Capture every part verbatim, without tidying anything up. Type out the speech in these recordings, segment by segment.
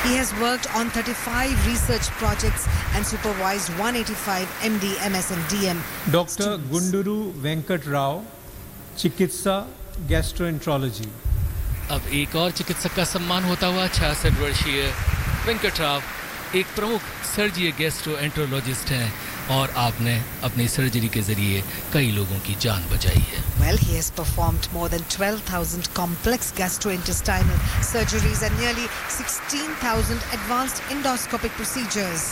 He has worked on thirty-five research projects and supervised one hundred eighty-five M D, M S and D M. Doctor Gunduru Venkat Rao, चिकित्सा gastroenterology. अब एक और चिकित्सक का सम्मान होता हुआ छियासठ वर्षीय वेंकट राव एक प्रमुख सर्जीय गैस्ट्रोएंट्रोलॉजिस्ट हैं और आपने अपनी सर्जरी के जरिए कई लोगों की जान बचाई है। Well, he has performed more than twelve thousand complex gastrointestinal surgeries and nearly sixteen thousand advanced endoscopic procedures.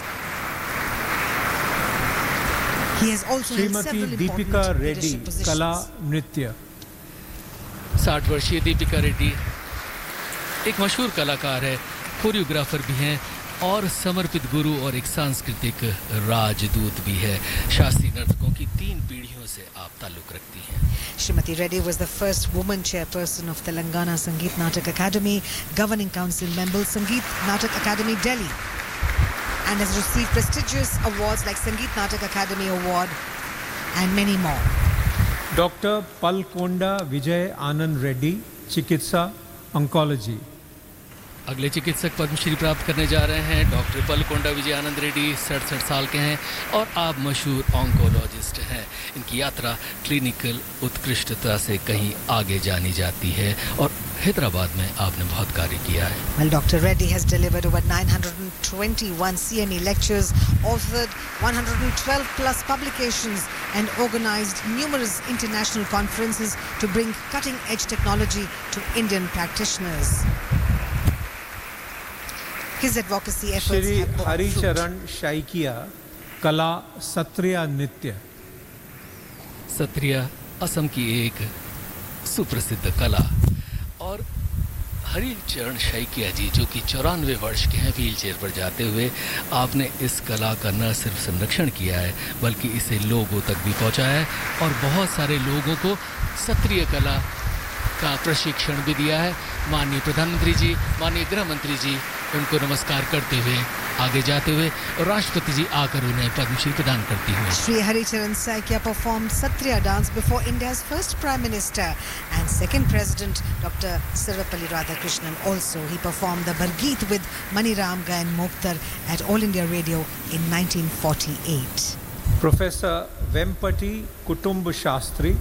He has also held several important leadership positions. कला नृत्य। साठ वर्षीय दीपिका रेड्डी एक मशहूर कलाकार है, कोरियोग्राफर भी हैं और समर्पित गुरु और एक सांस्कृतिक राजदूत भी है। शास्त्रीय नर्तकों की तीन पीढ़ियों से आप ताल्लुक रखती हैं। Srimati Reddy was the first woman chairperson of Telangana Sangeet Natak Academy, governing council member Sangeet Natak Academy Delhi, and has received prestigious awards like Sangeet Natak Academy Award and many more. Doctor Palkonda Vijay Anand Reddy, चिकित्सा oncology. अगले चिकित्सक पद्मश्री प्राप्त करने जा रहे हैं doctor Palakonda Vijay Anand Reddy, सड़सठ साल के हैं और आप मशहूर ऑन्कोलॉजिस्ट हैं। इनकी यात्रा क्लिनिकल उत्कृष्टता से कहीं आगे जानी जाती है और हैदराबाद में आपने बहुत कार्य किया है। Well, Doctor Reddy has delivered over nine hundred twenty-one C M E lectures, authored one hundred twelve plus publications and organized numerous international conferences to bring cutting-edge technology to Indian practitioners. His advocacy efforts Shri have borne Haricharan शाइकिया, कला सत्रिया नृत्य। सत्रिया असम की एक सुप्रसिद्ध कला और हरिचरण शाइकिया जी जो कि चौरानवे वर्ष के हैं, व्हील चेयर पर जाते हुए आपने इस कला का न सिर्फ संरक्षण किया है बल्कि इसे लोगों तक भी पहुंचाया है और बहुत सारे लोगों को सत्रिय कला का प्रशिक्षण भी दिया है। माननीय प्रधानमंत्री जी, माननीय गृह मंत्री जी उनको नमस्कार करते हुए आगे जाते हुए और राष्ट्रपति जी आकर उन्हें पद्मश्री प्रदान करती हुई। Shri Haricharan Saikia performed Satriya dance before India's first Prime Minister and second President Doctor Sarvepalli Radhakrishnan. Also, he performed the Bargeet with Mani Ram Gayan Moktar at All India Radio in nineteen forty-eight. Professor Vempati Kutumb Shastri,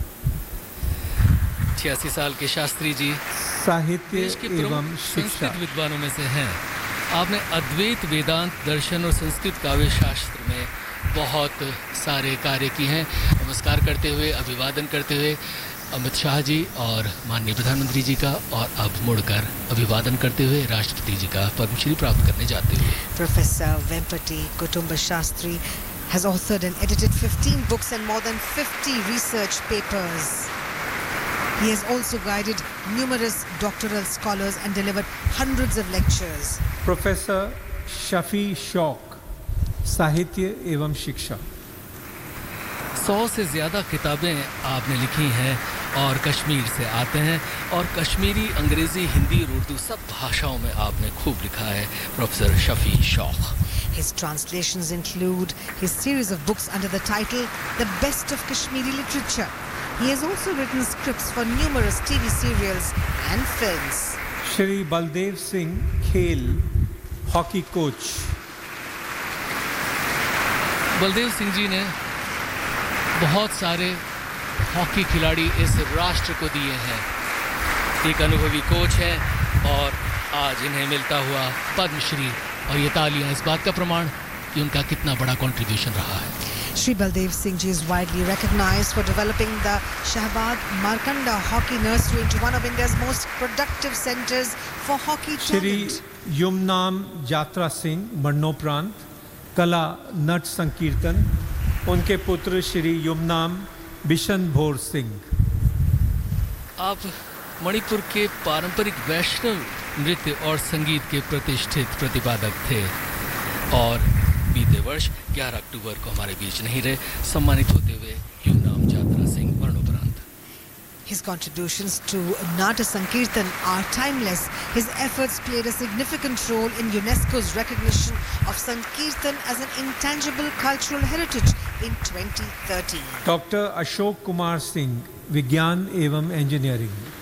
छियासी साल के शास्त्री जी साहित्य देश के एवं प्रमुख शिक्षा। संस्कृत विद्वानों में से हैं। आपने अद्वैत, वेदांत, दर्शन और संस्कृत काव्य शास्त्र में बहुत सारे कार्य किए हैं। नमस्कार करते हुए, अभिवादन करते हुए अमित शाह जी और माननीय प्रधानमंत्री जी का और अब मुड़कर अभिवादन करते हुए राष्ट्रपति जी का पद्मश्री प्राप्त करने जाते हुए। Professor Vempati Kutumba Shastri has authored and edited fifteen books and more than fifty research papers. He has also guided numerous doctoral scholars and delivered hundreds of lectures. Professor Shafi Shauq, साहित्य एवं शिक्षा। सौ से ज़्यादा किताबें आपने लिखी हैं और कश्मीर से आते हैं और कश्मीरी, अंग्रेज़ी, हिंदी और उर्दू सब भाषाओं में आपने खूब लिखा है। प्रोफेसर शफी शौक। His translations include his series of books under the title The Best of Kashmiri Literature. He has also written scripts for numerous T V serials and films. Shri Baldev Singh खेल, हॉकी कोच। बलदेव सिंह जी ने बहुत सारे हॉकी खिलाड़ी इस राष्ट्र को दिए हैं। एक अनुभवी कोच हैं और आज इन्हें मिलता हुआ पद्मश्री और ये तालियां इस बात का प्रमाण कि उनका कितना बड़ा कंट्रीब्यूशन रहा है। Shri Baldev Singh Ji is widely recognized for developing the Shahbaz Markanda Hockey Nursery into one of India's most productive centers for hockey Shri talent. Yumnam यात्रा सिंह, मरणोपरांत, कला नट संकीर्तन। उनके पुत्र श्री युमनाम बिशन भोर सिंह। आप मणिपुर के पारंपरिक वैष्णव नृत्य और संगीत के प्रतिष्ठित प्रतिपादक थे और बीते वर्ष ग्यारह अक्टूबर को हमारे बीच नहीं रहे, सम्मानित होते हुए युमनाम यात्रा सिंह मरणोपरांत। His contributions to Nata Sankirtan are timeless. His efforts played a significant role in UNESCO's recognition of Sankirtan as an intangible cultural heritage in twenty thirteen. Doctor Ashok Kumar Singh, विज्ञान एवं इंजीनियरिंग।